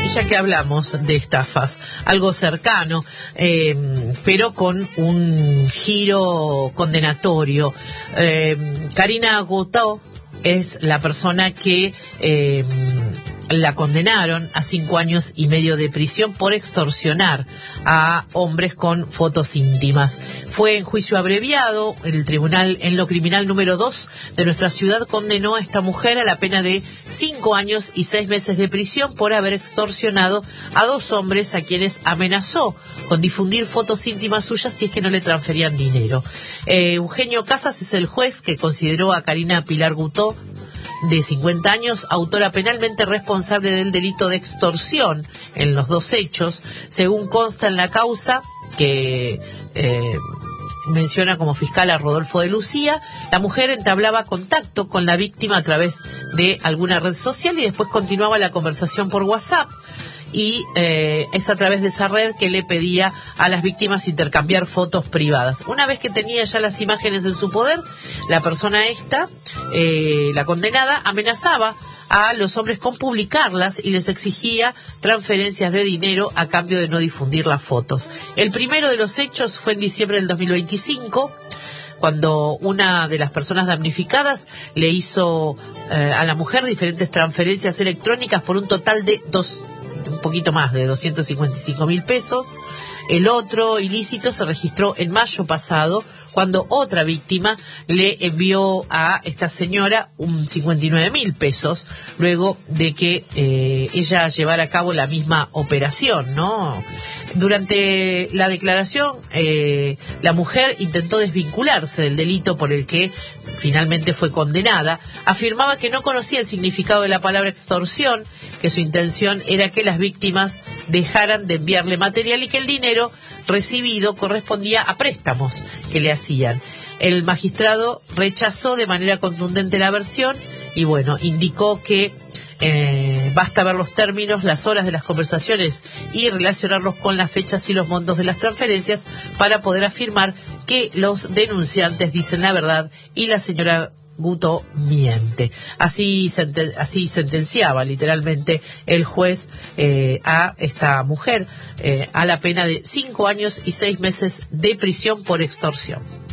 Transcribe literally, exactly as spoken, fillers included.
ya que hablamos de estafas, algo cercano, eh, pero con un giro condenatorio. Eh, Karina Gutó es la persona que eh, la condenaron a cinco años y medio de prisión por extorsionar a hombres con fotos íntimas. Fue en juicio abreviado. El tribunal en lo criminal número dos de nuestra ciudad condenó a esta mujer a la pena de cinco años y seis meses de prisión por haber extorsionado a dos hombres a quienes amenazó con difundir fotos íntimas suyas si es que no le transferían dinero. Eh, Eugenio Casas es el juez que consideró a Karina Pilar Gutó, de cincuenta años, autora penalmente responsable del delito de extorsión en los dos hechos, según consta en la causa que eh, menciona como fiscal a Rodolfo de Lucía. La mujer entablaba contacto con la víctima a través de alguna red social y después continuaba la conversación por WhatsApp. Y eh, es a través de esa red que le pedía a las víctimas intercambiar fotos privadas. Una vez que tenía ya las imágenes en su poder, la persona esta, eh, la condenada, amenazaba a los hombres con publicarlas y les exigía transferencias de dinero a cambio de no difundir las fotos. El primero de los hechos fue en diciembre del dos mil veinticinco, cuando una de las personas damnificadas le hizo eh, a la mujer diferentes transferencias electrónicas por un total de dos un poquito más de doscientos cincuenta y cinco mil pesos. El otro ilícito se registró en mayo pasado, cuando otra víctima le envió a esta señora un cincuenta y nueve mil pesos, luego de que eh, ella llevara a cabo la misma operación, ¿no? Durante la declaración, eh, la mujer intentó desvincularse del delito por el que finalmente fue condenada. Afirmaba que no conocía el significado de la palabra extorsión, que su intención era que las víctimas dejaran de enviarle material y que el dinero recibido correspondía a préstamos que le hacían. El magistrado rechazó de manera contundente la versión y, bueno, indicó que eh, basta ver los términos, las horas de las conversaciones y relacionarlos con las fechas y los montos de las transferencias para poder afirmar que los denunciantes dicen la verdad y la señora Gutó miente. Así, senten, así sentenciaba literalmente el juez eh, a esta mujer eh, a la pena de cinco años y seis meses de prisión por extorsión.